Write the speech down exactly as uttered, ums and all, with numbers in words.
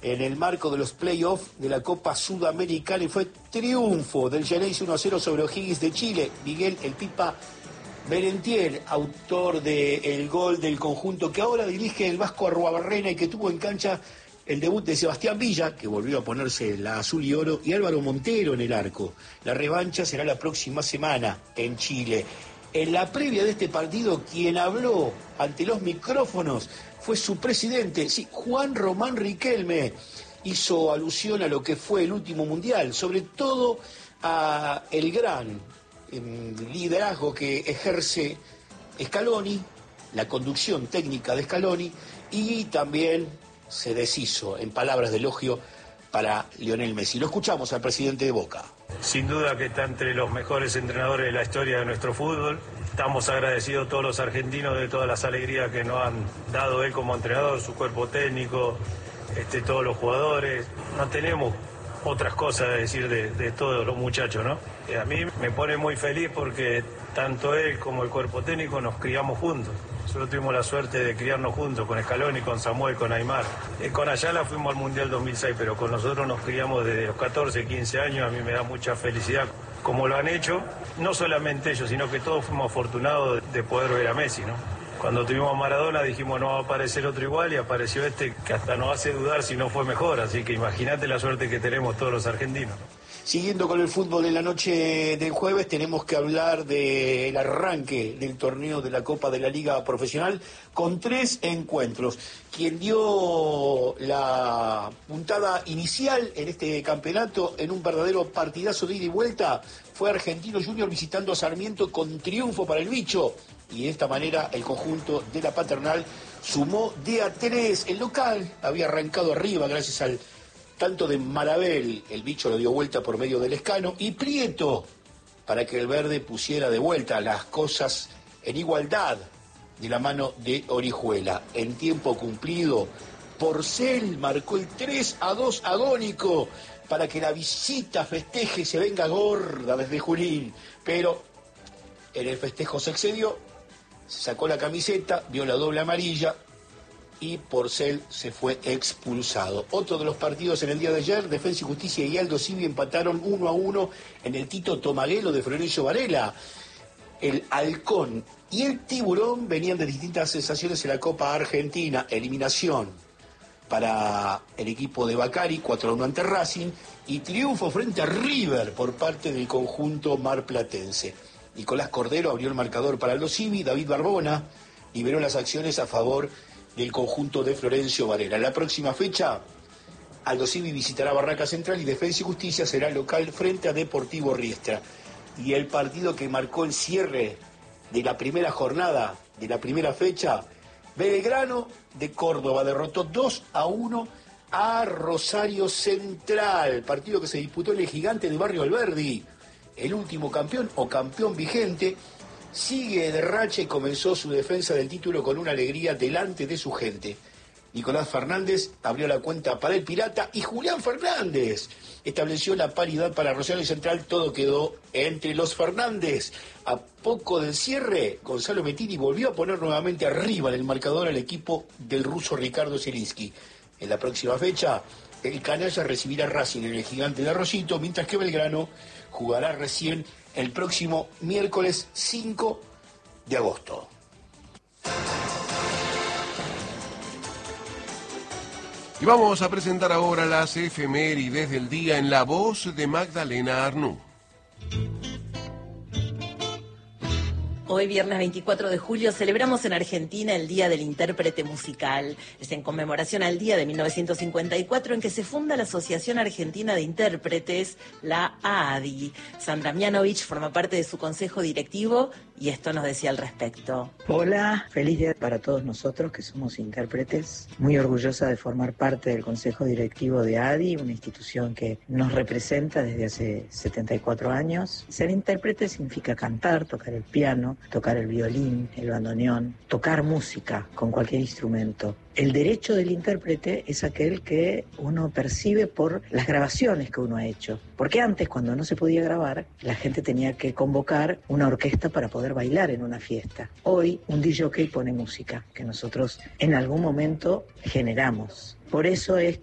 en el marco de los playoffs de la Copa Sudamericana y fue triunfo del Geneise uno a cero sobre O'Higgins de Chile. Miguel El Pipa Merentiel, autor del gol del conjunto que ahora dirige el Vasco Arruabarrena y que tuvo en cancha el debut de Sebastián Villa, que volvió a ponerse la azul y oro, y Álvaro Montero en el arco. La revancha será la próxima semana en Chile. En la previa de este partido, quien habló ante los micrófonos fue su presidente, sí, Juan Román Riquelme. Hizo alusión a lo que fue el último mundial, sobre todo a el gran eh, liderazgo que ejerce Scaloni, la conducción técnica de Scaloni, y también se deshizo en palabras de elogio para Lionel Messi. Lo escuchamos al presidente de Boca. Sin duda que está entre los mejores entrenadores de la historia de nuestro fútbol. Estamos agradecidos todos los argentinos de todas las alegrías que nos han dado él como entrenador, su cuerpo técnico, este, todos los jugadores. No tenemos otras cosas a decir de, de todos los muchachos, ¿no? Y a mí me pone muy feliz porque tanto él como el cuerpo técnico nos criamos juntos. Nosotros tuvimos la suerte de criarnos juntos con Scaloni, con Samuel, con Aymar. Eh, con Ayala fuimos al Mundial dos mil seis, pero con nosotros nos criamos desde los catorce, quince años. A mí me da mucha felicidad como lo han hecho, no solamente ellos, sino que todos fuimos afortunados de, de poder ver a Messi, ¿no? Cuando tuvimos a Maradona dijimos no va a aparecer otro igual y apareció este que hasta nos hace dudar si no fue mejor, así que imagínate la suerte que tenemos todos los argentinos. Siguiendo con el fútbol en la noche del jueves, tenemos que hablar del arranque del torneo de la Copa de la Liga Profesional con tres encuentros. Quien dio la puntada inicial en este campeonato en un verdadero partidazo de ida y vuelta fue Argentino Junior visitando a Sarmiento con triunfo para el Bicho. Y de esta manera el conjunto de la Paternal sumó de a tres. El local había arrancado arriba gracias al tanto de Marabel, el Bicho lo dio vuelta por medio del Escano, y Prieto, para que el verde pusiera de vuelta las cosas en igualdad de la mano de Orihuela. En tiempo cumplido, Porcel marcó el tres a dos agónico para que la visita festeje y se venga gorda desde Junín. Pero en el festejo se excedió, se sacó la camiseta, vio la doble amarilla, y Porcel se fue expulsado. Otro de los partidos en el día de ayer, Defensa y Justicia y Aldo Civi empataron uno a uno en el Tito Tomaguelo de Florencio Varela. El Halcón y el Tiburón venían de distintas sensaciones en la Copa Argentina. Eliminación para el equipo de Bacari, cuatro a uno ante Racing, y triunfo frente a River por parte del conjunto marplatense. Nicolás Cordero abrió el marcador para Aldo Civi, David Barbona liberó las acciones a favor del conjunto de Florencio Varela. En la próxima fecha, Aldo Civi visitará Barraca Central y Defensa y Justicia será local frente a Deportivo Riestra. Y el partido que marcó el cierre de la primera jornada, de la primera fecha, Belgrano de Córdoba derrotó dos a uno a Rosario Central, partido que se disputó en el Gigante de Barrio Alberdi. El último campeón o campeón vigente sigue de racha y comenzó su defensa del título con una alegría delante de su gente. Nicolás Fernández abrió la cuenta para el Pirata y Julián Fernández estableció la paridad para Rosario Central. Todo quedó entre los Fernández. A poco del cierre, Gonzalo Mettini volvió a poner nuevamente arriba en el marcador al equipo del ruso Ricardo Zielinski. En la próxima fecha, el canalla recibirá Racing en el Gigante de Arrocito, mientras que Belgrano jugará recién el próximo miércoles cinco de agosto. Y vamos a presentar ahora las efemérides del día en la voz de Magdalena Arnú. Hoy, viernes veinticuatro de julio, celebramos en Argentina el Día del Intérprete Musical. Es en conmemoración al día de mil novecientos cincuenta y cuatro en que se funda la Asociación Argentina de Intérpretes, la A A D I. Sandra Mianovich forma parte de su consejo directivo y esto nos decía al respecto. Hola, feliz día para todos nosotros que somos intérpretes. Muy orgullosa de formar parte del consejo directivo de A A D I, una institución que nos representa desde hace setenta y cuatro años. Ser intérprete significa cantar, tocar el piano, tocar el violín, el bandoneón, tocar música con cualquier instrumento. El derecho del intérprete es aquel que uno percibe por las grabaciones que uno ha hecho. Porque antes, cuando no se podía grabar, la gente tenía que convocar una orquesta para poder bailar en una fiesta. Hoy, un D J pone música que nosotros en algún momento generamos. Por eso es